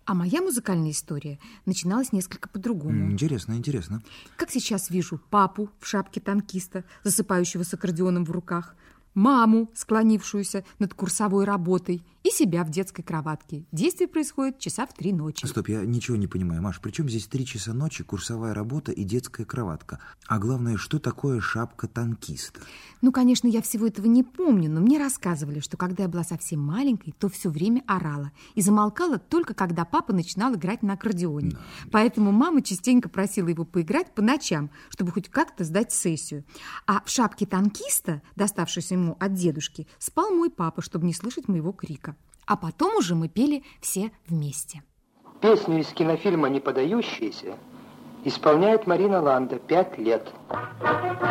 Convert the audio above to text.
А моя музыкальная история начиналась несколько по-другому. Интересно, интересно. Как сейчас вижу папу в шапке танкиста, засыпающего с аккордеоном в руках, маму, склонившуюся над курсовой работой, и себя в детской кроватке. Действие происходит часа в 3 ночи. Стоп, я ничего не понимаю, Маш. При чем здесь 3 часа ночи, курсовая работа и детская кроватка? А главное, что такое шапка танкиста? Ну, конечно, я всего этого не помню, но мне рассказывали, что когда я была совсем маленькой, то все время орала. И замолкала только, когда папа начинал играть на аккордеоне. Да. Поэтому мама частенько просила его поиграть по ночам, чтобы хоть как-то сдать сессию. А в шапке танкиста, доставшейся ему от дедушки, спал мой папа, чтобы не слышать моего крика. А потом уже мы пели все вместе. Песню из кинофильма «Не подающиеся» исполняет Марина Ланда, 5 лет.